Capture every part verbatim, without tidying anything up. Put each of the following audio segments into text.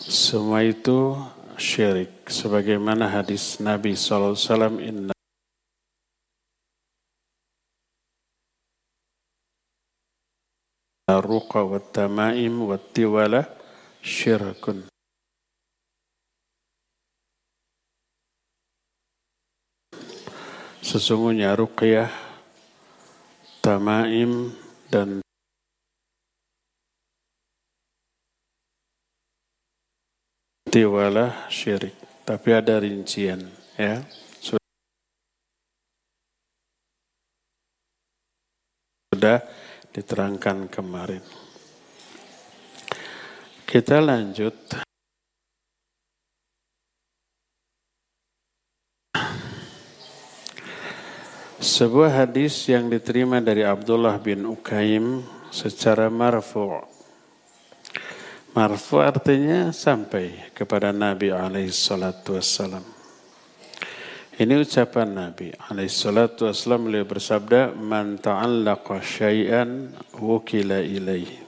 Semua itu syirik. Sebagaimana hadis Nabi shallallahu alaihi wasallam, inna ruqa wa tamaim wa tiwala syirkun. Sesungguhnya ruqyah, tamaim, dan tiwala syirik. Tapi ada rincian, ya. Sudah diterangkan kemarin. Kita lanjut. Sebuah hadis yang diterima dari Abdullah bin Ukaim secara marfu'. Marfu' artinya sampai kepada Nabi alaihi salatu wassalam. Ini ucapan Nabi alaihi salatu wassalam, beliau bersabda, man ta'allaqa syai'an wukila ilaihi.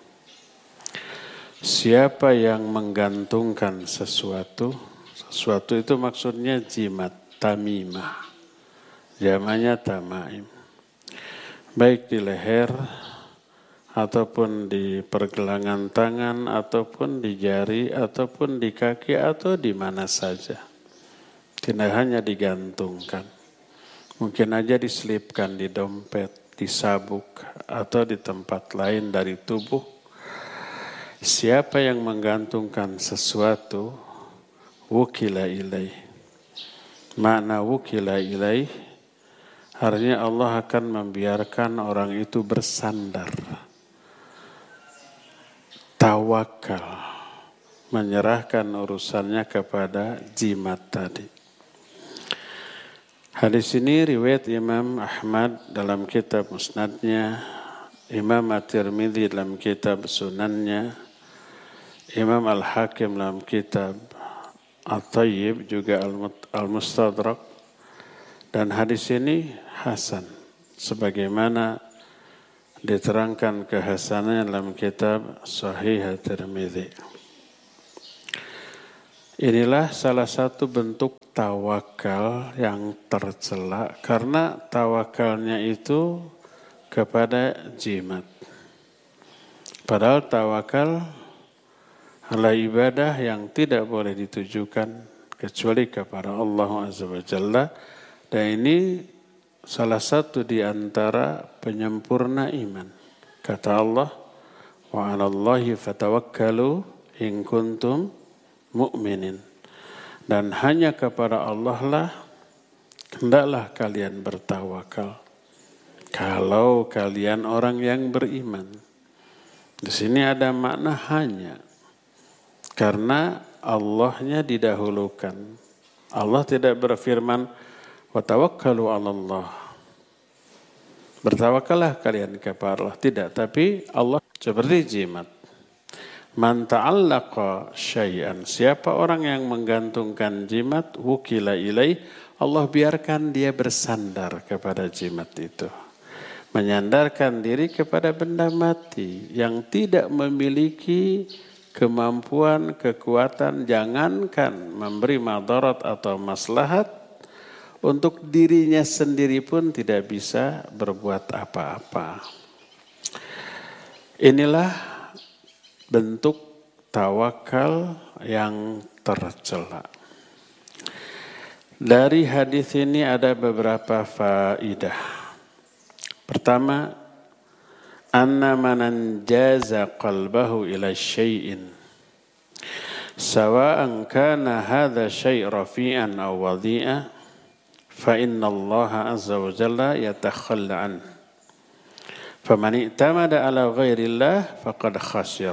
Siapa yang menggantungkan sesuatu, sesuatu itu maksudnya jimat, tamimah. Jamaknya tamaim. Baik di leher, ataupun di pergelangan tangan, ataupun di jari, ataupun di kaki, atau di mana saja. Tidak hanya digantungkan. Mungkin aja diselipkan di dompet, di sabuk, atau di tempat lain dari tubuh. Siapa yang menggantungkan sesuatu, wukila ilaih. Makna wukila ilaih, artinya Allah akan membiarkan orang itu bersandar, tawakal, menyerahkan urusannya kepada jimat tadi. Hadis ini riwayat Imam Ahmad dalam kitab Musnadnya, Imam At-Tirmidzi dalam kitab Sunannya, Imam Al-Hakim dalam kitab At-Tayyib, juga Al-Mustadrak. Dan hadis ini hasan, sebagaimana diterangkan kehasanannya dalam kitab Sahih At-Tirmidzi. Inilah salah satu bentuk tawakal yang tercela, karena tawakalnya itu kepada jimat. Padahal tawakal adalah ibadah yang tidak boleh ditujukan kecuali kepada Allah Azza wa Jalla. Dan ini salah satu di antara penyempurna iman. Kata Allah, wa 'alallahi fatawakkalu in kuntum mu'minin. Dan hanya kepada Allah lah hendaklah kalian bertawakal, kalau kalian orang yang beriman. Di sini ada makna hanya, karena Allahnya didahulukan. Allah tidak berfirman, wa tawakkalu 'alallah. Bertawakallah kalian kepada Allah. Tidak, tapi Allah seperti jimat. Man ta'allaqa syai'an. Siapa orang yang menggantungkan jimat, wukila ilaih, Allah biarkan dia bersandar kepada jimat itu. Menyandarkan diri kepada benda mati yang tidak memiliki kemampuan, kekuatan, jangankan memberi madarat atau maslahat, untuk dirinya sendiri pun tidak bisa berbuat apa-apa. Inilah bentuk tawakal yang tercela. Dari hadis ini ada beberapa faidah. Pertama, anna man jaza qalbahu ila syai'in sawa'an kana hadha syai' rafi'an aw wadhi'a fa inna Allah azza wa jalla yatakhalla an. Faman i'tamada ala ghairillah faqad khasir.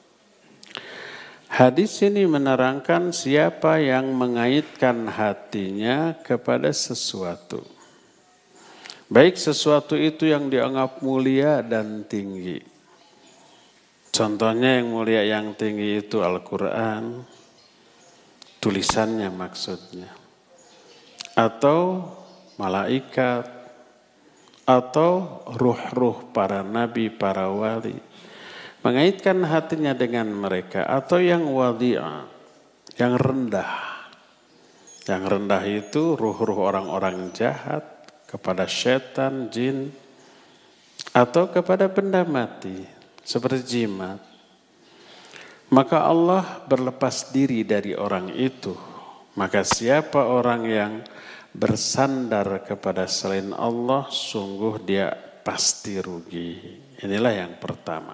Hadis ini menerangkan siapa yang mengaitkan hatinya kepada sesuatu, baik sesuatu itu yang dianggap mulia dan tinggi. Contohnya yang mulia yang tinggi itu Al-Quran, tulisannya maksudnya, atau malaikat, atau ruh-ruh para nabi, para wali. Mengaitkan hatinya dengan mereka, atau yang wadhi'ah, yang rendah. Yang rendah itu ruh-ruh orang-orang jahat kepada setan, jin, atau kepada benda mati seperti jimat. Maka Allah berlepas diri dari orang itu. Maka siapa orang yang bersandar kepada selain Allah, sungguh dia pasti rugi. Inilah yang pertama.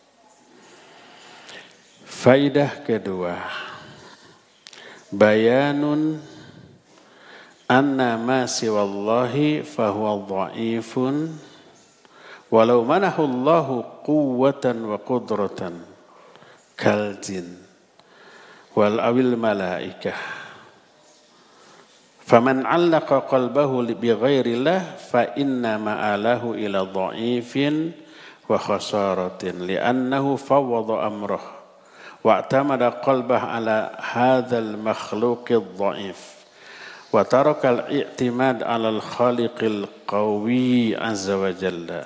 Faidah kedua, bayanun anna ma siwallahi fahuwa dha'ifun walau manahu Allahu quwwatan wa qudratan kal jin wal awil malaikah. Faman 'allaqa qalbahu bi ghairillah fa inna ma'alahu ila dha'ifin wa khasaratin li'annahu fawwada amrah wa'tamada qalbah ala hadzal makhluqidh dha'if wa taraka al-i'timad ala al-khaliqil qawi azza wa jalla.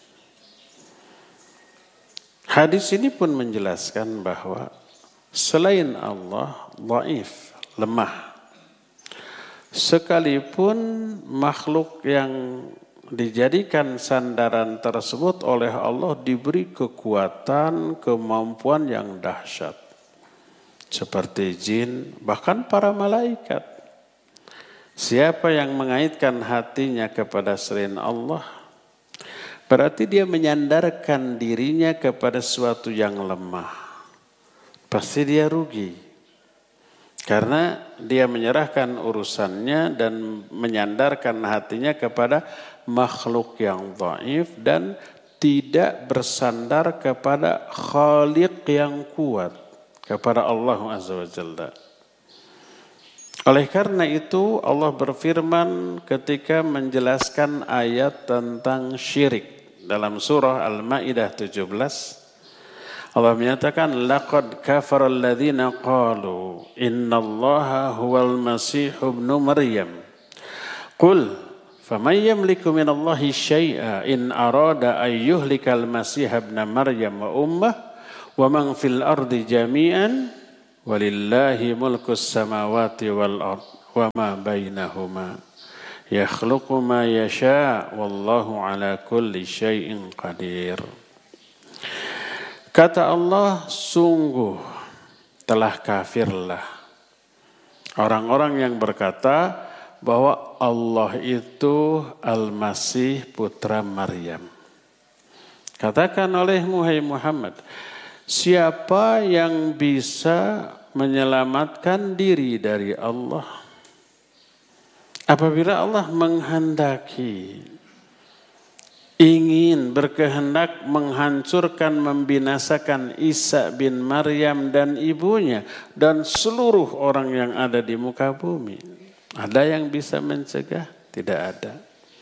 Hadis ini pun menjelaskan bahwa selain Allah dhaif, lemah. Sekalipun makhluk yang dijadikan sandaran tersebut oleh Allah diberi kekuatan, kemampuan yang dahsyat. Seperti jin, bahkan para malaikat. Siapa yang mengaitkan hatinya kepada selain Allah, berarti dia menyandarkan dirinya kepada sesuatu yang lemah. Pasti dia rugi. Karena dia menyerahkan urusannya dan menyandarkan hatinya kepada makhluk yang dhaif dan tidak bersandar kepada Khaliq yang kuat, kepada Allah Azza wa Jalla. Oleh karena itu Allah berfirman ketika menjelaskan ayat tentang syirik dalam surah Al-Maidah tujuh belas. Allah menyatakan laqad kafara alladziina qalu innallaha huwal masih ibnu maryam. Qul faman yamliku minallahi syai'a in arada ay yuhlikal masih ibna maryam wa ummah wa man fil ardi jami'an walillahi mulkus samawati wal ard wa ma bainahuma yakhluqu ma yasha' wallahu ala kulli syai'in qadir. Kata Allah, sungguh telah kafirlah orang-orang yang berkata bahwa Allah itu Al-Masih putra Maryam. Katakan olehmu, hai Muhammad, siapa yang bisa menyelamatkan diri dari Allah apabila Allah menghendaki, ingin berkehendak menghancurkan, membinasakan Isa bin Maryam dan ibunya dan seluruh orang yang ada di muka bumi. Ada yang bisa mencegah? Tidak ada.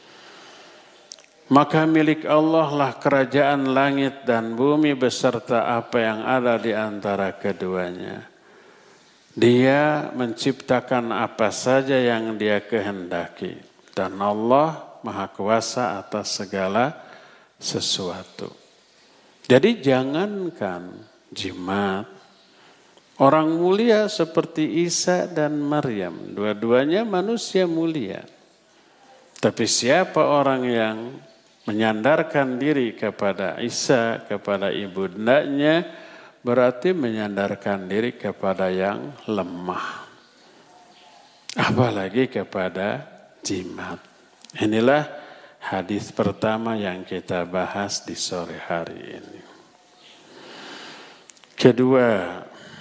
Maka milik Allah lah kerajaan langit dan bumi beserta apa yang ada di antara keduanya. Dia menciptakan apa saja yang dia kehendaki. Dan Allah Maha Kuasa atas segala sesuatu. Jadi jangankan jimat, orang mulia seperti Isa dan Maryam, dua-duanya manusia mulia. Tapi siapa orang yang menyandarkan diri kepada Isa, kepada ibundanya, berarti menyandarkan diri kepada yang lemah. Apalagi kepada jimat. Inilah hadis pertama yang kita bahas di sore hari ini. Kedua,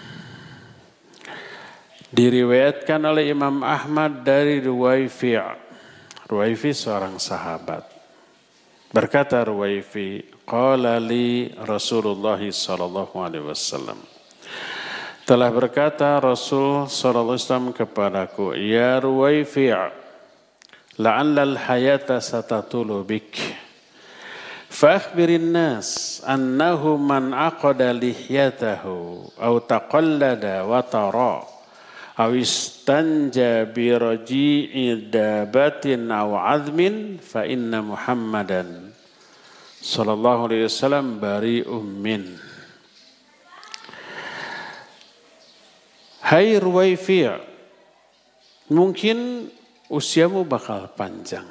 diriwayatkan oleh Imam Ahmad dari Ruwaifi'. Ruwaifi seorang sahabat. Berkata Ruwaifi, qala li Rasulullah sallallahu alaihi wasallam. Telah berkata Rasul sallallahu alaihi wasallam kepadaku, ya Ruwaifi', la'alla al-hayata satatulu bik. Fa'akhbirin nas annahu man aqada lihyatahu aw taqallada wa tara aw istanja bi raji'i dabatin aw 'azmin fa inna Muhammadan sallallahu alaihi wasallam bari'um min. Hai Ruwaifi', mungkin usiamu bakal panjang.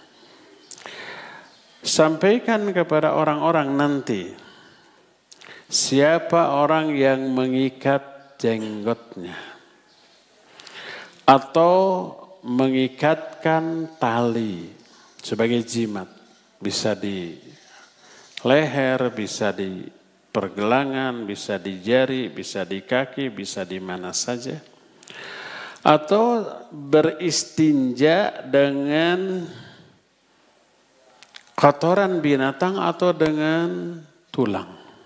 Sampaikan kepada orang-orang nanti, siapa orang yang mengikat jenggotnya atau mengikatkan tali sebagai jimat, bisa di leher, bisa di pergelangan, bisa di jari, bisa di kaki, bisa di mana saja, atau beristinja dengan kotoran binatang atau dengan tulang.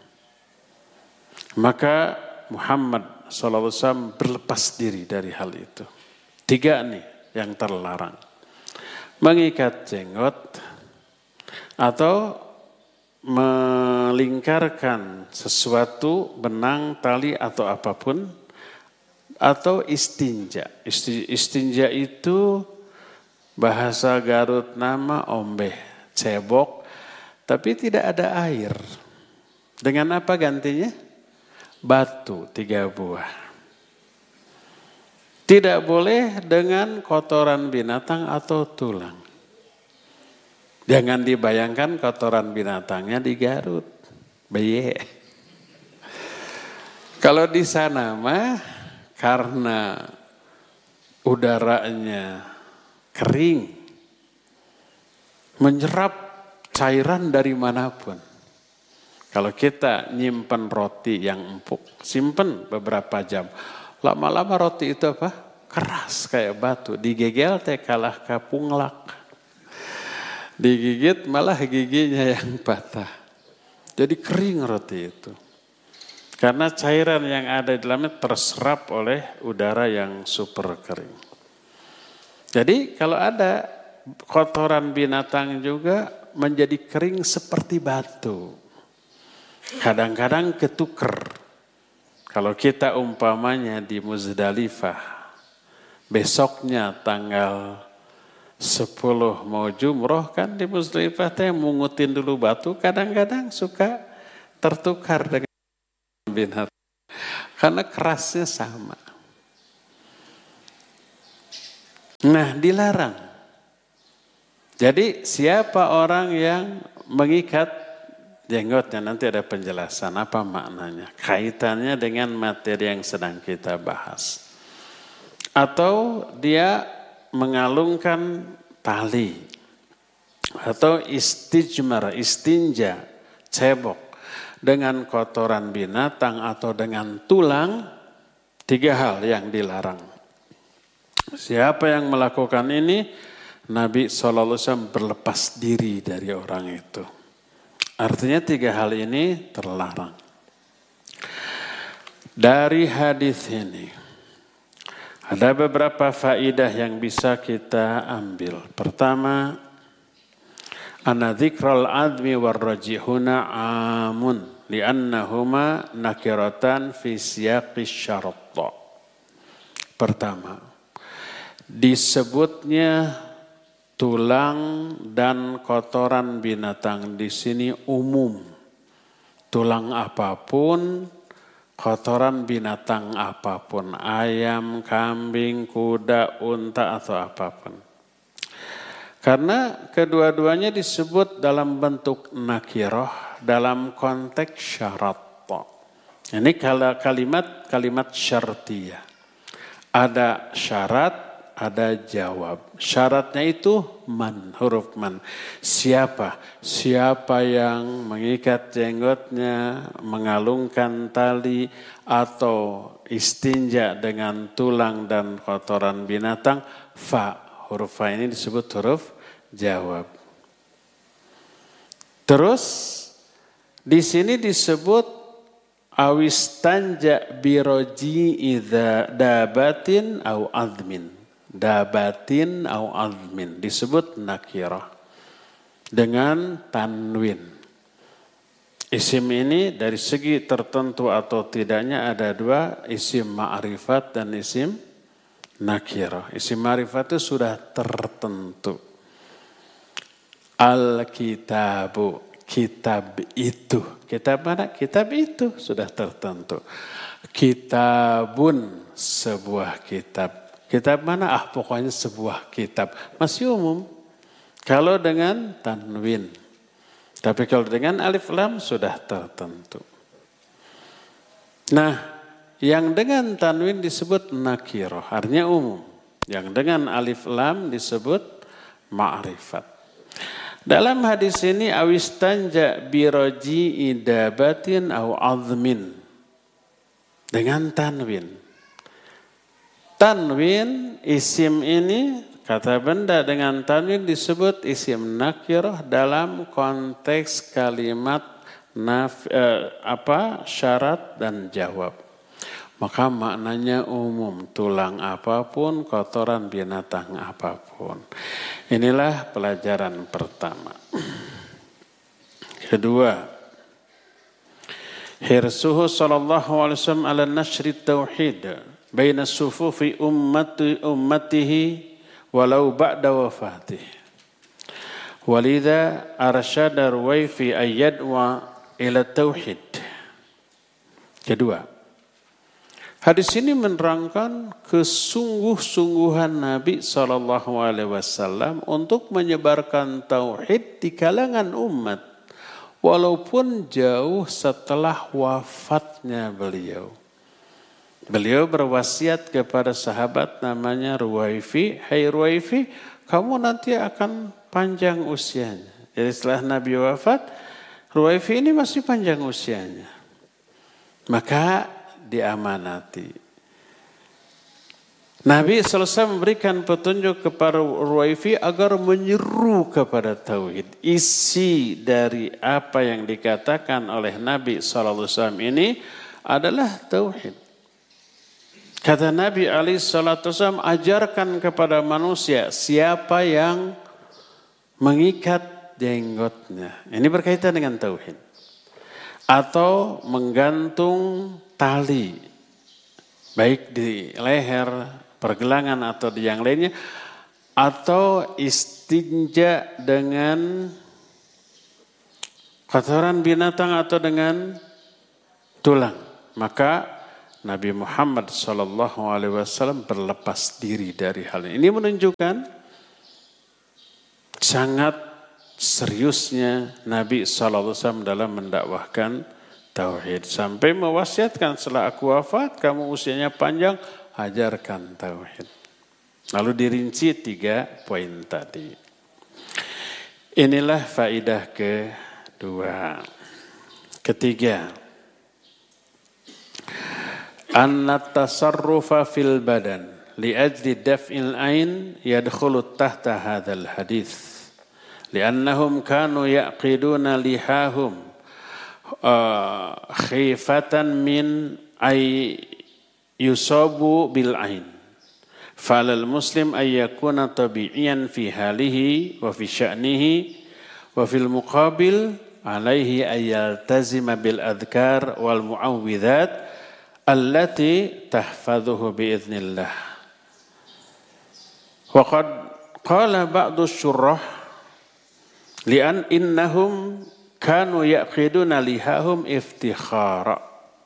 Maka Muhammad shallallahu alaihi wasallam berlepas diri dari hal itu. Tiga nih yang terlarang. Mengikat jenggot atau melingkarkan sesuatu, benang, tali atau apapun, atau istinja. Istinja itu bahasa Garut nama ombeh, cebok, tapi tidak ada air. Dengan apa gantinya? Batu tiga buah. Tidak boleh dengan kotoran binatang atau tulang. Jangan dibayangkan kotoran binatangnya di Garut. Beye. Kalau di sana mah karena udaranya kering, menyerap cairan dari manapun. Kalau kita nyimpen roti yang empuk, simpen beberapa jam. Lama-lama roti itu apa? Keras kayak batu. Digigel teh kalah kapunglak. Digigit malah giginya yang patah. Jadi kering roti itu. Karena cairan yang ada di dalamnya terserap oleh udara yang super kering. Jadi kalau ada kotoran binatang juga menjadi kering seperti batu. Kadang-kadang ketuker. Kalau kita umpamanya di Muzdalifah, besoknya tanggal sepuluh mau jumroh kan di Muzdalifah teh mungutin dulu batu, kadang-kadang suka tertukar dengan binatang. Karena kerasnya sama. Nah, dilarang. Jadi siapa orang yang mengikat jenggotnya, nanti ada penjelasan apa maknanya. Kaitannya dengan materi yang sedang kita bahas. Atau dia mengalungkan tali. Atau istijmar, istinja, cebok. Dengan kotoran binatang atau dengan tulang. Tiga hal yang dilarang. Siapa yang melakukan ini, Nabi shallallahu alaihi wasallam berlepas diri dari orang itu. Artinya tiga hal ini terlarang. Dari hadis ini ada beberapa faidah yang bisa kita ambil. Pertama, anna dzikral admi war rajihuna amun li'annahuma nakiratan fi siyaqis syarat. Pertama, disebutnya tulang dan kotoran binatang di sini umum. Tulang apapun, kotoran binatang apapun, ayam, kambing, kuda, unta atau apapun. Karena kedua-duanya disebut dalam bentuk nakirah dalam konteks syarat. Ini kalimat kalimat syartiyah. Ada syarat, ada jawab. Syaratnya itu man, huruf man. Siapa? Siapa yang mengikat jenggotnya, mengalungkan tali, atau istinja dengan tulang dan kotoran binatang. Fa, huruf fa ini disebut huruf jawab. Terus di sini disebut awistanja biroji idza dabatin au admin. Dabatin au azmin disebut nakirah dengan tanwin. Isim ini dari segi tertentu atau tidaknya ada dua, isim ma'rifat dan isim nakirah. Isim ma'rifat itu sudah tertentu. Al-kitabu, kitab itu. Kitab mana? Kitab itu sudah tertentu. Kitabun, sebuah kitab. Kitab mana? Ah, pokoknya sebuah kitab. Masih umum. Kalau dengan tanwin. Tapi kalau dengan alif lam sudah tertentu. Nah, yang dengan tanwin disebut nakirah, artinya umum. Yang dengan alif lam disebut ma'rifat. Dalam hadis ini awistanja biroji idabatin au azmin. Dengan tanwin. Tanwin isim ini, kata benda dengan tanwin disebut isim nakirah dalam konteks kalimat naf, eh, apa syarat dan jawab. Maka maknanya umum, tulang apapun, kotoran binatang apapun. Inilah pelajaran pertama. Kedua, hirsuhu sallallahu alaihi wasallam ala nashri tauhid baina sufufi ummati ummatihi walau ba'da wafatih. Walidha arsyada Ruwaifi ayyadwa ila tauhid. Kedua, hadis ini menerangkan kesungguh-sungguhan Nabi shallallahu alaihi wasallam untuk menyebarkan tauhid di kalangan umat, walaupun jauh setelah wafatnya beliau. Beliau berwasiat kepada sahabat namanya Ruwaifi, hai Ruwaifi, kamu nanti akan panjang usianya. Jadi setelah Nabi wafat, Ruwaifi ini masih panjang usianya. Maka diamanati. Nabi shallallahu alaihi wasallam memberikan petunjuk kepada Ruwaifi agar menyeru kepada tauhid. Isi dari apa yang dikatakan oleh Nabi shallallahu alaihi wasallam ini adalah tauhid. Kata Nabi alaihi salatu wasallam, ajarkan kepada manusia siapa yang mengikat jenggotnya. Ini berkaitan dengan tauhid. Atau menggantung tali, baik di leher, pergelangan atau di yang lainnya, atau istinja dengan kotoran binatang atau dengan tulang. Maka Nabi Muhammad shallallahu alaihi wasallam berlepas diri dari hal ini. Ini menunjukkan sangat seriusnya Nabi shallallahu alaihi wasallam dalam mendakwahkan tauhid. Sampai mewasiatkan, setelah aku wafat, kamu usianya panjang, ajarkan tauhid. Lalu dirinci tiga poin tadi. Inilah faidah kedua. Ketiga, anna tasarrufa fil badan li ajli daf'il ain yadkhulu tahta hadzal hadits. Li'annahum kanu yaqiduna lihahum uh, khifatan min ay yusabu bil ain. Falal muslim ay yakuna tabi'iyan fi halihi wa fi sya'nihi wa fil muqabil alaihi ay yaltazima bil adhkar wal mu'awwidhat allati tahfadhuhu biiznillah. Wa qad qala ba'du syurrah li'an innahum kanu yaqiduna lihahum iftikhara.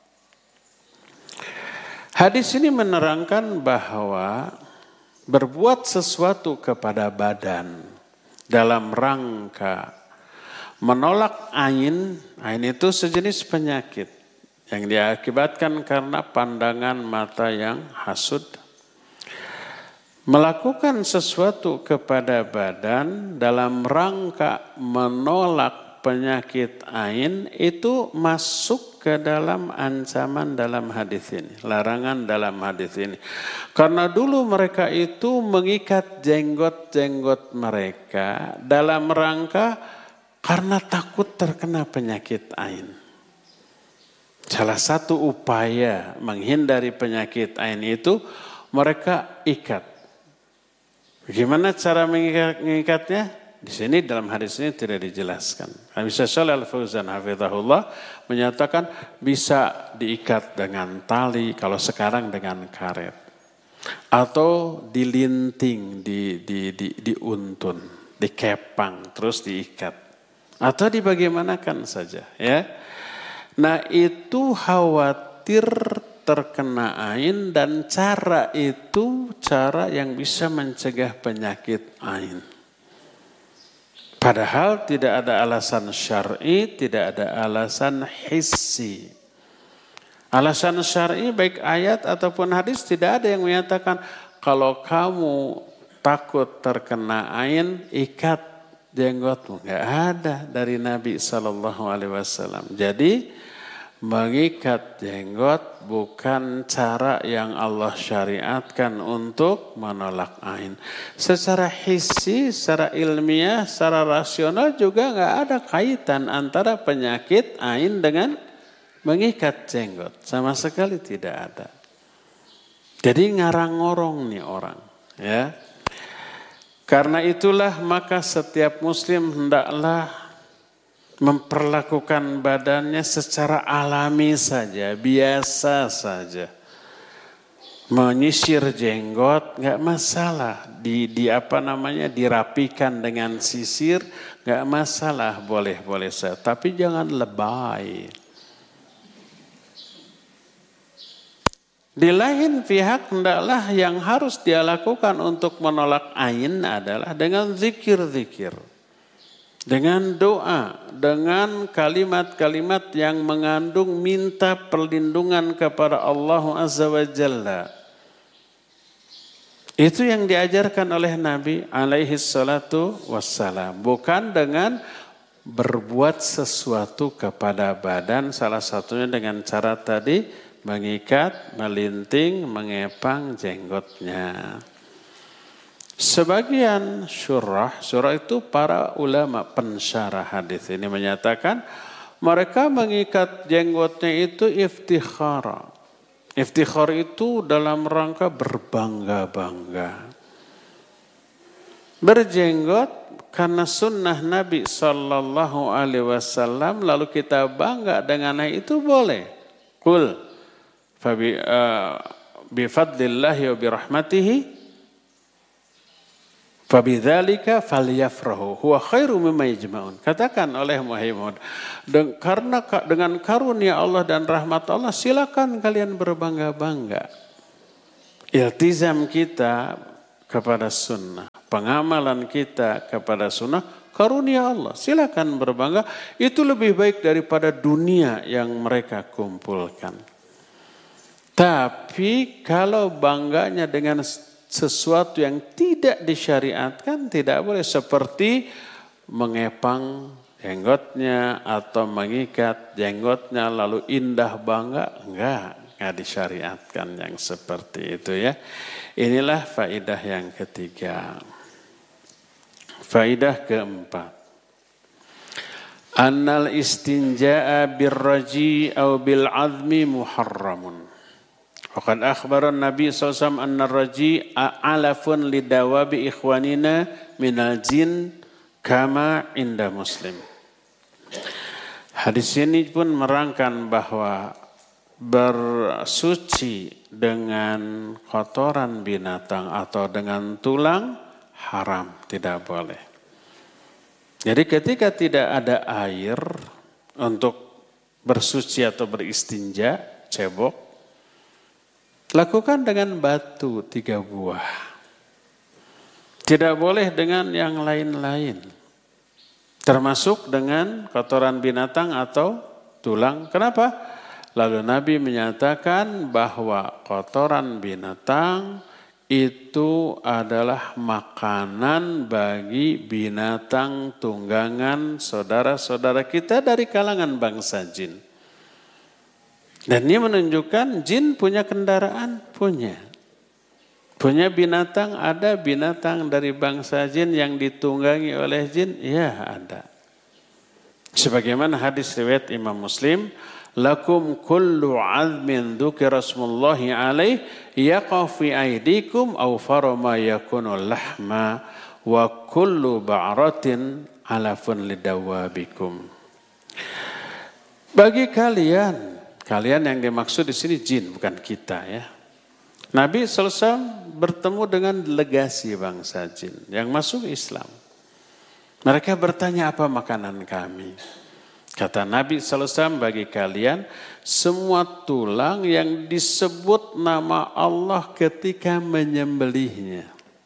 Hadis ini menerangkan bahwa berbuat sesuatu kepada badan dalam rangka menolak ain, ain itu sejenis penyakit yang diakibatkan karena pandangan mata yang hasud. Melakukan sesuatu kepada badan dalam rangka menolak penyakit ain itu masuk ke dalam ancaman dalam hadis ini, larangan dalam hadis ini. Karena dulu mereka itu mengikat jenggot-jenggot mereka dalam rangka karena takut terkena penyakit ain. Salah satu upaya menghindari penyakit ain itu mereka ikat. Bagaimana cara mengikatnya? Di sini dalam hadis ini tidak dijelaskan. Bisa Shalal Fauzan hafizahullah menyatakan bisa diikat dengan tali, kalau sekarang dengan karet, atau dilinting, di di di diuntun, dikepang terus diikat. atau dibagaimanakan saja, ya. Nah, itu khawatir terkena ain, dan cara itu cara yang bisa mencegah penyakit ain. Padahal tidak ada alasan syar'i, tidak ada alasan hissi. Alasan syar'i baik ayat ataupun hadis tidak ada yang menyatakan kalau kamu takut terkena ain, ikat jenggotmu. Enggak ada dari Nabi shallallahu alaihi wasallam. Jadi mengikat jenggot bukan cara yang Allah syariatkan untuk menolak ain. Secara hissi, secara ilmiah, secara rasional juga enggak ada kaitan antara penyakit ain dengan mengikat jenggot. Sama sekali tidak ada. Jadi ngarang-ngorong nih orang, ya. Karena itulah maka setiap muslim hendaklah memperlakukan badannya secara alami saja, biasa saja. Menyisir jenggot nggak masalah, di, di apa namanya dirapikan dengan sisir nggak masalah, boleh-boleh saja. Tapi jangan lebay. Di lain pihak hendaklah yang harus dia lakukan untuk menolak ain adalah dengan zikir-zikir. Dengan doa, dengan kalimat-kalimat yang mengandung minta perlindungan kepada Allah Azza wa Jalla. Itu yang diajarkan oleh Nabi alaihi salatu wassalam. Bukan dengan berbuat sesuatu kepada badan, salah satunya dengan cara tadi mengikat, melinting, mengepang jenggotnya. Sebagian syurah, syurah itu para ulama pensyarah hadis ini menyatakan mereka mengikat jenggotnya itu iftikhara. Iftikhar itu dalam rangka berbangga-bangga. Berjenggot karena sunnah Nabi Sallallahu Alaihi Wasallam, lalu kita bangga dengan itu boleh. Qul fabi uh, bifadlillahi wa birahmatihi fabidzalika falyafrahu huwa khairu mimma yajma'un. Katakan oleh Muhammad, karena dengan karunia Allah dan rahmat Allah silakan kalian berbangga-bangga. Iltizam kita kepada sunnah, pengamalan kita kepada sunnah, karunia Allah, silakan berbangga. Itu lebih baik daripada dunia yang mereka kumpulkan. Tapi kalau bangganya dengan sesuatu yang tidak disyariatkan, tidak boleh, seperti mengepang jenggotnya atau mengikat jenggotnya lalu indah bangga, enggak, enggak disyariatkan yang seperti itu, ya. Inilah faidah yang ketiga. Faidah keempat. Annal istinja'a birraji au bil azmi muharramun. Waqad akhbaran Nabi sallallahu alaihi wasallam anna raji alafun lidawabi ikhwanina minal jin kama inda Muslim. Hadis ini pun merangkan bahwa bersuci dengan kotoran binatang atau dengan tulang haram, tidak boleh. Jadi ketika tidak ada air untuk bersuci atau beristinja, cebok, lakukan dengan batu tiga buah. Tidak boleh dengan yang lain-lain. Termasuk dengan kotoran binatang atau tulang. Kenapa? Lalu Nabi menyatakan bahwa kotoran binatang itu adalah makanan bagi binatang tunggangan saudara-saudara kita dari kalangan bangsa jin. Dan ini menunjukkan jin punya kendaraan, punya. Punya binatang, ada binatang dari bangsa jin yang ditunggangi oleh jin, ya ada. Sebagaimana hadis riwayat Imam Muslim, lakum kullu azmin dzukira rasmullahi alaih yaqaf fi aydikum aw farama yakunu lahma wa kullu ba'ratin alafun lidawabikum. Bagi kalian, kalian yang dimaksud di sini jin, bukan kita, ya. Nabi shallallahu alaihi wasallam bertemu dengan delegasi bangsa jin yang masuk Islam. Mereka bertanya, apa makanan kami? Kata Nabi shallallahu alaihi wasallam, bagi kalian semua tulang yang disebut nama Allah ketika menyembelihnya.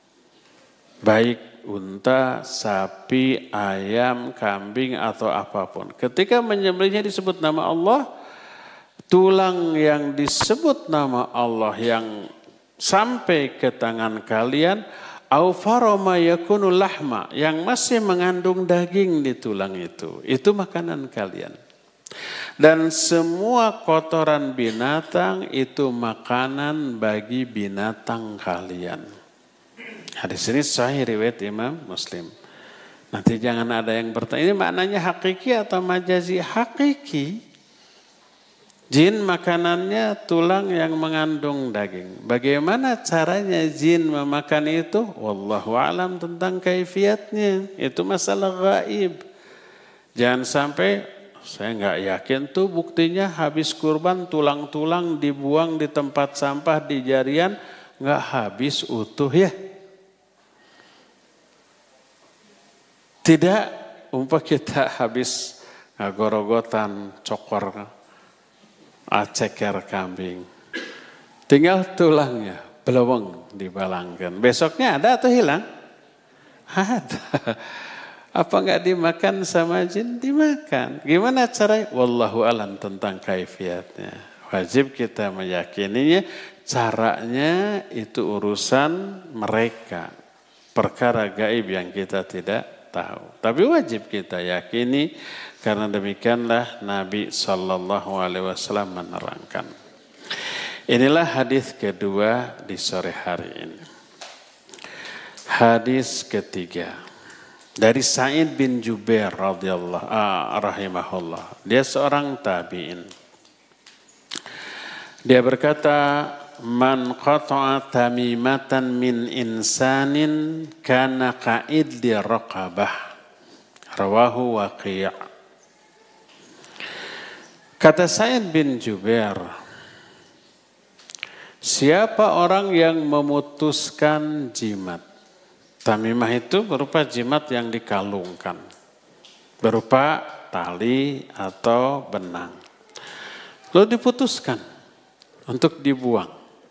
Baik unta, sapi, ayam, kambing atau apapun. Ketika menyembelihnya disebut nama Allah, tulang yang disebut nama Allah yang sampai ke tangan kalian, au faroma yakunu lahma, yang masih mengandung daging di tulang itu, itu makanan kalian. Dan semua kotoran binatang itu makanan bagi binatang kalian. Hadis ini sahih riwayat Imam Muslim. Nanti jangan ada yang bertanya, ini maknanya hakiki atau majazi? Hakiki. Jin makanannya tulang yang mengandung daging. Bagaimana caranya jin memakan itu? Wallahu a'lam tentang kaifiatnya. Itu masalah gaib. Jangan sampai, saya nggak yakin tuh buktinya habis kurban tulang-tulang dibuang di tempat sampah di jarian, nggak habis utuh ya. Tidak, umpah kita habis gorogotan cokor aceker kambing, tinggal tulangnya beleweng dibalangkan. Besoknya ada atau hilang? Ada. Apa enggak dimakan sama jin? Dimakan. Gimana caranya? Wallahu alam tentang kaifiatnya. Wajib kita meyakininya. Caranya itu urusan mereka, perkara gaib yang kita tidak tahu. Tapi wajib kita yakini. Karena demikianlah Nabi Sallallahu Alaihi Wasallam menerangkan. Inilah hadis kedua di sore hari ini. Hadis ketiga dari Sa'id bin Jubair radhiyallahu ah, rahimahullah. Dia seorang tabi'in. Dia berkata, man qata'a tamimatan min insanin kana qa'id li raqabah. Rawahu Waqi'. Kata Sa'id bin Jubair, siapa orang yang memutuskan jimat? Tamimah itu berupa jimat yang dikalungkan, berupa tali atau benang. Lalu diputuskan untuk dibuang.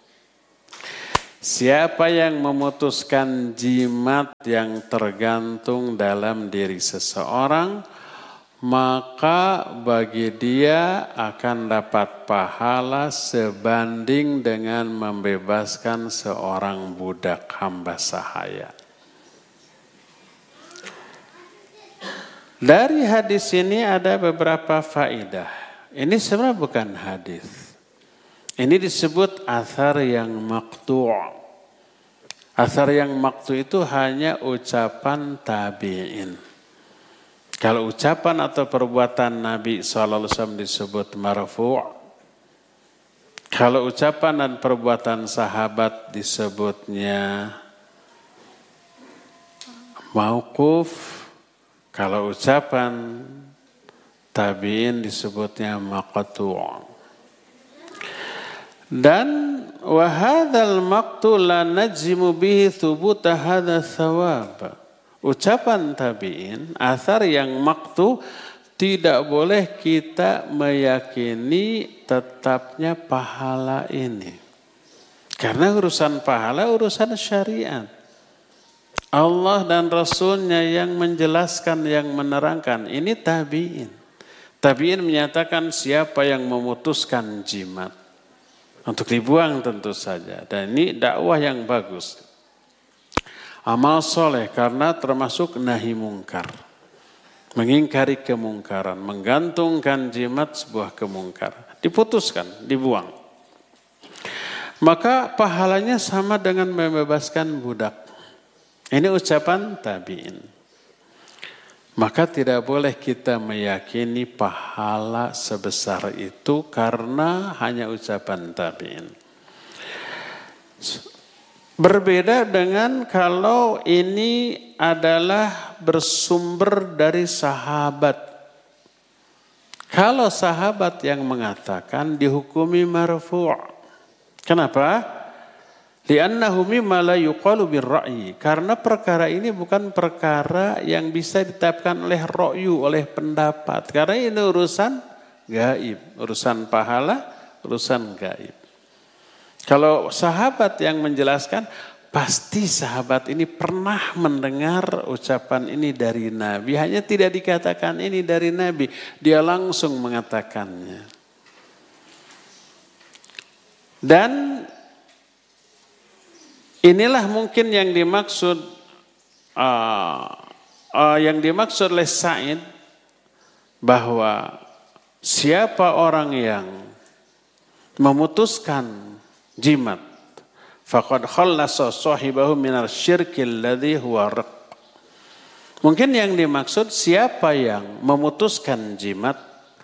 Siapa yang memutuskan jimat yang tergantung dalam diri seseorang, maka bagi dia akan dapat pahala sebanding dengan membebaskan seorang budak hamba sahaya. Dari hadis ini ada beberapa faedah. Ini sebenarnya bukan hadis. Ini disebut athar yang maqtu'. Athar yang maqtu' itu hanya ucapan tabi'in. Kalau ucapan atau perbuatan Nabi shallallahu alaihi wasallam disebut marfu'. Kalau ucapan dan perbuatan sahabat disebutnya mauquf. Kalau ucapan tabi'in disebutnya maqtu'. Dan wa hadzal maqtu' la najzimu bihi thubuta hadza thawab. Ucapan tabi'in, athar yang maqtu, tidak boleh kita meyakini tetapnya pahala ini. Karena urusan pahala urusan syariat. Allah dan Rasulnya yang menjelaskan, yang menerangkan. Ini tabi'in. Tabi'in menyatakan siapa yang memutuskan jimat. Untuk dibuang tentu saja. Dan ini dakwah yang bagus. Amal soleh karena termasuk nahi mungkar. Mengingkari kemungkaran. Menggantungkan jimat sebuah kemungkaran. Diputuskan, dibuang. Maka pahalanya sama dengan membebaskan budak. Ini ucapan tabi'in. Maka tidak boleh kita meyakini pahala sebesar itu karena hanya ucapan tabi'in. Berbeda dengan kalau ini adalah bersumber dari sahabat. Kalau sahabat yang mengatakan dihukumi marfu'. Kenapa? Li'annahu mimma la yuqalu birra'yi. Karena perkara ini bukan perkara yang bisa ditetapkan oleh ra'yu, oleh pendapat. Karena ini urusan gaib, urusan pahala, urusan gaib. Kalau sahabat yang menjelaskan, pasti sahabat ini pernah mendengar ucapan ini dari Nabi. Hanya tidak dikatakan ini dari Nabi. Dia langsung mengatakannya. Dan inilah mungkin yang dimaksud uh, uh, yang dimaksud oleh Sa'id, bahwa siapa orang yang memutuskan jimat, faqad khallasa sahibahu minar syirkil ladzi huwa riq. Mungkin yang dimaksud siapa yang memutuskan jimat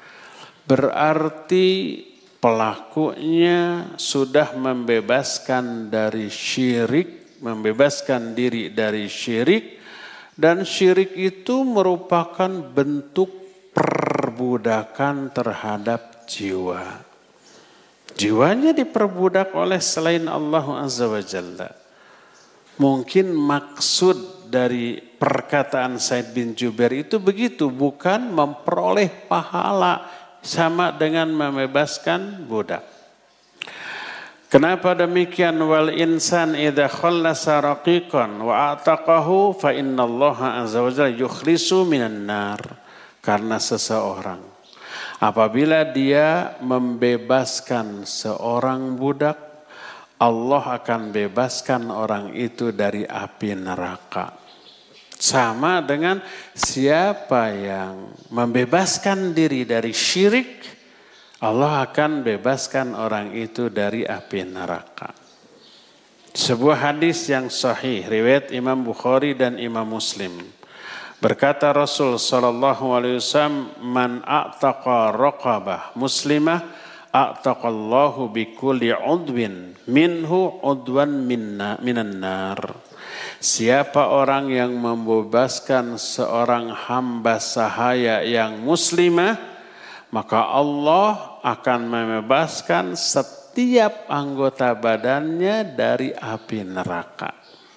berarti pelakunya sudah membebaskan dari syirik, membebaskan diri dari syirik, dan syirik itu merupakan bentuk perbudakan terhadap jiwa. Jiwanya diperbudak oleh selain Allah Azza wa Jalla. Mungkin maksud dari perkataan Said bin Jubair itu begitu, bukan memperoleh pahala sama dengan membebaskan budak. Kenapa demikian? Wal insan idza khallasa raqiqan wa ataqahu fa innallaha azza wajalla yukhlisu minan nar. Karena seseorang apabila dia membebaskan seorang budak, Allah akan bebaskan orang itu dari api neraka. Sama dengan siapa yang membebaskan diri dari syirik, Allah akan bebaskan orang itu dari api neraka. Sebuah hadis yang sahih, riwayat Imam Bukhari dan Imam Muslim. Berkata Rasul sallallahu alaihi wasallam, "Man a'taqa raqabah muslimah, a'taqallahu bikulli udwin minhu udwan minna minan nar." Siapa orang yang membebaskan seorang hamba sahaya yang muslimah, maka Allah akan membebaskan setiap anggota badannya dari api neraka.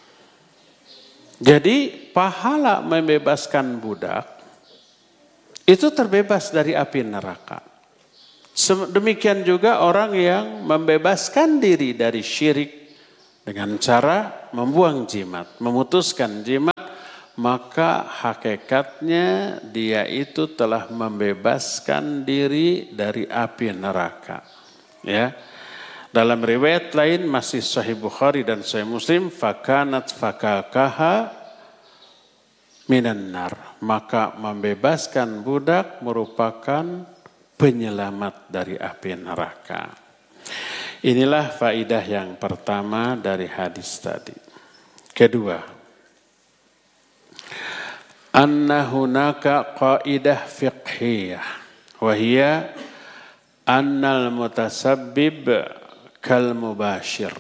Jadi pahala membebaskan budak itu terbebas dari api neraka. Demikian juga orang yang membebaskan diri dari syirik dengan cara membuang jimat, memutuskan jimat, maka hakikatnya dia itu telah membebaskan diri dari api neraka. Ya. Dalam riwayat lain masih Sahih Bukhari dan Sahih Muslim, fakanat fakakaha minan nar, maka membebaskan budak merupakan penyelamat dari api neraka. Inilah faidah yang pertama dari hadis tadi. Kedua, anna hunaka qaidah fiqhiyah wa hiya annal mutasabbib kal mubashir.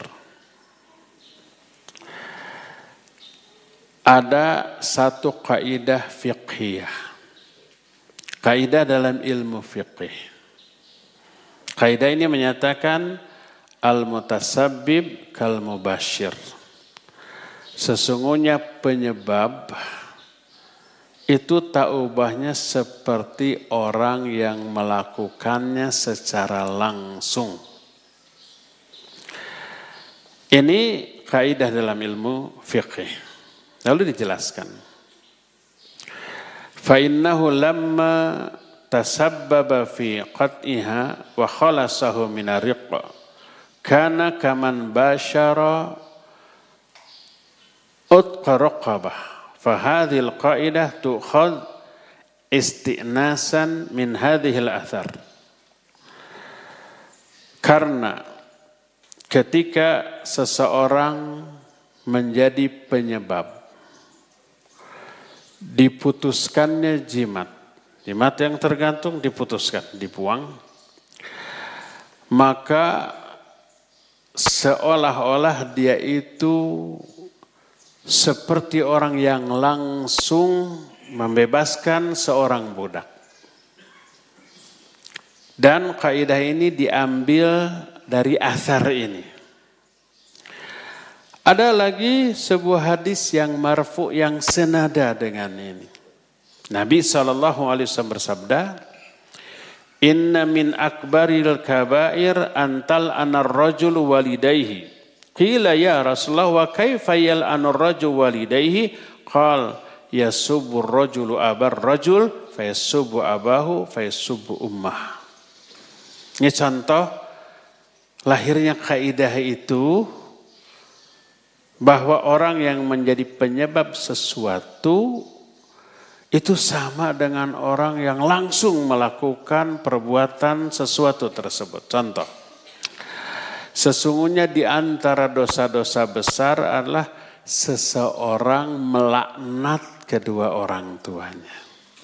Ada satu kaidah fiqhiyah. Kaidah dalam ilmu fiqih. Kaidah ini menyatakan al-mutasabbib kal mubashir. Sesungguhnya penyebab itu tak ubahnya seperti orang yang melakukannya secara langsung. Ini kaidah dalam ilmu fiqih. Lalu dijelaskan. Fa innahu lamma tasabbaba fi qat'iha wa khalasahu min ar-riq kana kaman bashara utqa raqabah. Fa hadhihi al-qa'idah tu'khadh istinasan min hadhihi al-athar. Karena ketika seseorang menjadi penyebab diputuskannya jimat, jimat yang tergantung diputuskan, dibuang, maka seolah-olah dia itu seperti orang yang langsung membebaskan seorang budak. Dan kaidah ini diambil dari asar ini. Ada lagi sebuah hadis yang marfu yang senada dengan ini. Nabi shallallahu alaihi wasallam bersabda, Inna min akbaril kabair antal anar rajul walidayhi. Qila ya Rasulullah wa kaifa yal'anur rajul walidayhi? Qal yasubur rajulu abar rajul fayasubu abahu fayasubu ummah. Ini contoh lahirnya kaidah itu bahwa orang yang menjadi penyebab sesuatu itu sama dengan orang yang langsung melakukan perbuatan sesuatu tersebut. Contoh, sesungguhnya di antara dosa-dosa besar adalah seseorang melaknat kedua orang tuanya.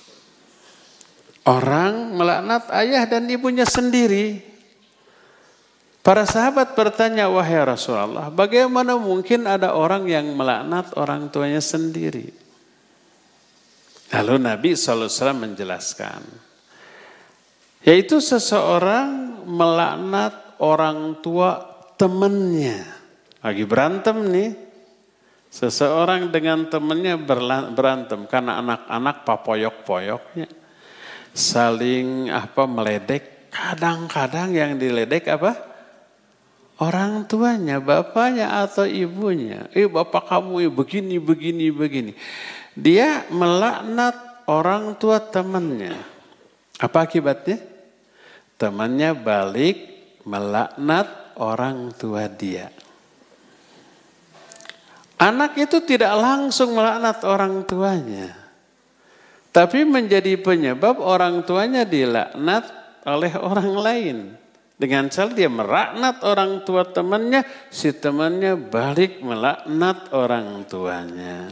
Orang melaknat ayah dan ibunya sendiri. Para sahabat bertanya, wahai Rasulullah, bagaimana mungkin ada orang yang melaknat orang tuanya sendiri? Lalu Nabi shallallahu alaihi wasallam menjelaskan, yaitu seseorang melaknat orang tua temannya. Lagi berantem nih, seseorang dengan temannya berantem karena anak-anak papoyok-poyoknya saling apa meledek. Kadang-kadang yang diledek apa? Orang tuanya, bapaknya atau ibunya. Eh bapak kamu eh, begini, begini, begini. Dia melaknat orang tua temannya. Apa akibatnya? Temannya balik melaknat orang tua dia. Anak itu tidak langsung melaknat orang tuanya. Tapi menjadi penyebab orang tuanya dilaknat oleh orang lain. Dengan cara dia melaknat orang tua temannya, si temannya balik melaknat orang tuanya.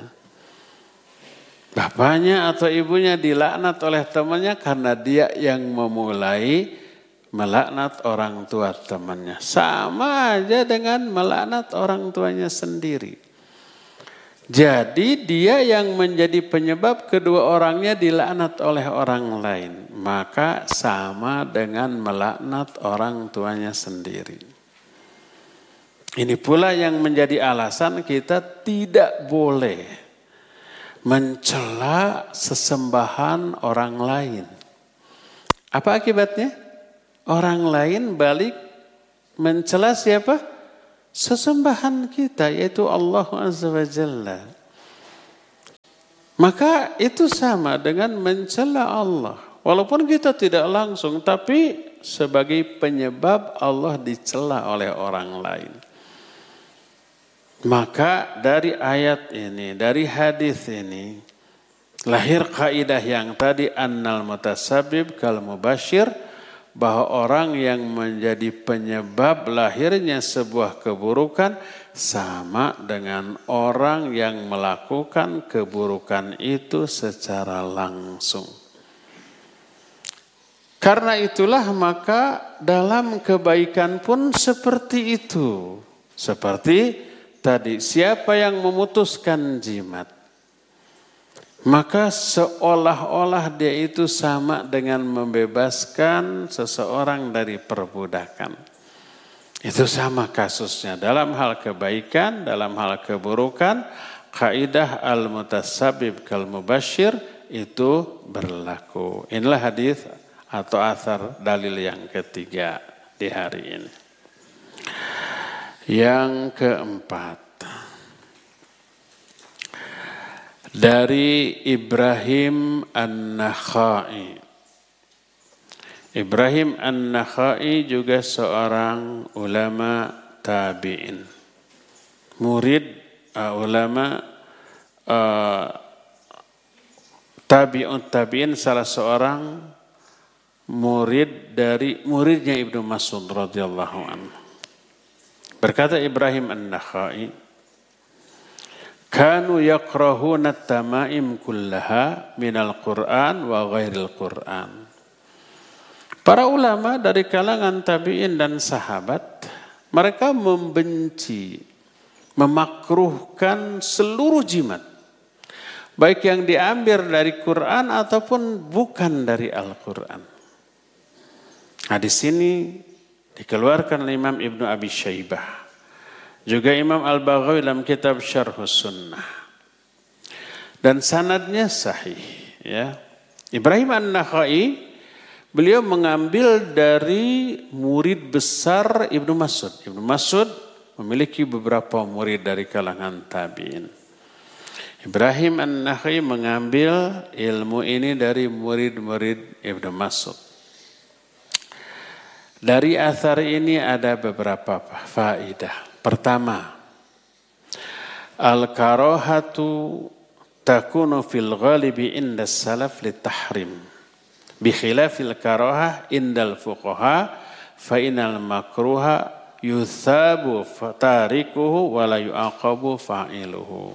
Bapaknya atau ibunya dilaknat oleh temannya karena dia yang memulai melaknat orang tua temannya. Sama aja dengan melaknat orang tuanya sendiri. Jadi dia yang menjadi penyebab kedua orangnya dilaknat oleh orang lain. Maka sama dengan melaknat orang tuanya sendiri. Ini pula yang menjadi alasan kita tidak boleh mencela sesembahan orang lain. Apa akibatnya? Orang lain balik mencela siapa? Sesembahan kita, yaitu Allah Azza wa Jalla. Maka itu sama dengan mencela Allah. Walaupun kita tidak langsung, tapi sebagai penyebab Allah dicela oleh orang lain. Maka dari ayat ini, dari hadis ini, lahir kaidah yang tadi annal mutasabib kal mubashir, bahwa orang yang menjadi penyebab lahirnya sebuah keburukan sama dengan orang yang melakukan keburukan itu secara langsung. Karena itulah maka dalam kebaikan pun seperti itu. Seperti tadi, siapa yang memutuskan jimat, maka seolah-olah dia itu sama dengan membebaskan seseorang dari perbudakan. Itu sama kasusnya. Dalam hal kebaikan, dalam hal keburukan, kaidah al-mutasabib kal mubashir itu berlaku. Inilah hadis atau athar dalil yang ketiga di hari ini. Yang keempat, dari Ibrahim An-Nakhai. Ibrahim An-Nakhai juga seorang ulama tabi'in. Murid uh, ulama uh, tabi'un tabi'in, salah seorang murid dari muridnya Ibnu Mas'ud radhiyallahu anhu. Berkata Ibrahim An-Nakhai, Kanu yakrahuna tamaim kullaha minal Qur'an wa ghairil Qur'an. Para ulama dari kalangan tabi'in dan sahabat, mereka membenci, memakruhkan seluruh jimat. Baik yang diambil dari Quran ataupun bukan dari Al-Quran. Nah di sini dikeluarkan oleh Imam Ibnu Abi Syaibah Juga Imam Al-Baghawi dalam kitab Syarhus Sunnah. Dan sanadnya sahih. Ya. Ibrahim An-Nakhai, beliau mengambil dari murid besar Ibnu Mas'ud. Ibnu Mas'ud memiliki beberapa murid dari kalangan tabi'in. Ibrahim An-Nakhai mengambil ilmu ini dari murid-murid Ibnu Mas'ud. Dari athar ini ada beberapa faedah. Pertama, al-karahatu takunu fil ghalibi inda salaf litahrim. Bi khilafil karahah indal fuqaha fa inal makruha yuthabu tarikuhu wa la yu'aqabu fa'iluhu.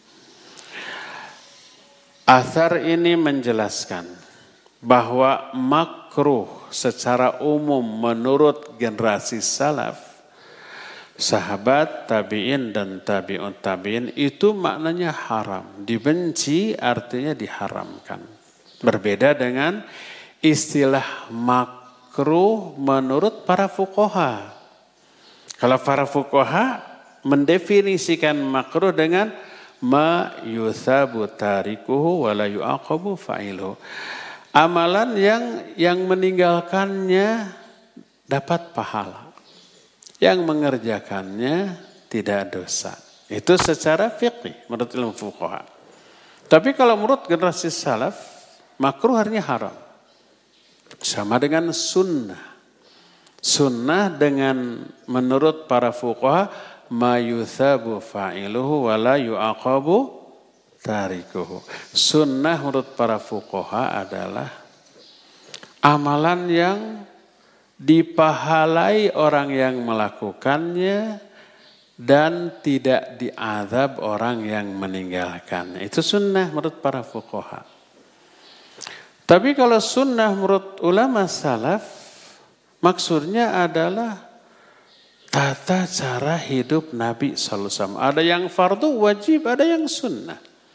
Athar ini menjelaskan bahwa makruh secara umum menurut generasi salaf, sahabat, tabi'in dan tabi'ut tabi'in itu maknanya haram. Dibenci artinya diharamkan. Berbeda dengan istilah makruh menurut para fuqaha. Kalau para fuqaha mendefinisikan makruh dengan ma yuthabu tarikuhu wa la yu'aqabu fa'iluhu. Amalan yang yang meninggalkannya dapat pahala. Yang mengerjakannya tidak dosa. Itu secara fiqih menurut ilmu fuqaha. Tapi kalau menurut generasi salaf, makruh artinya haram. Sama dengan sunnah. Sunnah dengan menurut para fuqaha ma yuthabu fa'iluhu wa la yu'aqabu tarikuhu. Sunnah menurut para fuqaha adalah amalan yang dipahalai orang yang melakukannya dan tidak diazab orang yang meninggalkannya. Itu sunnah menurut para fuqaha. Tapi kalau sunnah menurut ulama salaf, maksudnya adalah tata cara hidup Nabi sallallahu alaihi wasallam. Ada yang fardu wajib, ada yang sunnah.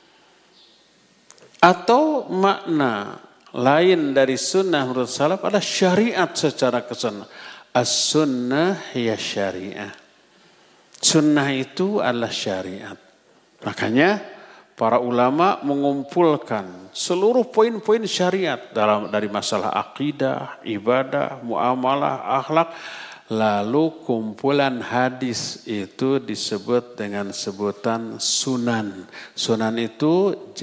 Atau makna lain dari sunnah menurut salaf adalah syariat secara keseluruhan. As-sunnah ya syariah. Sunnah itu adalah syariat. Makanya para ulama mengumpulkan seluruh poin-poin syariat dalam dari masalah akidah, ibadah, muamalah, akhlak. Lalu kumpulan hadis itu disebut dengan sebutan sunan. Sunan itu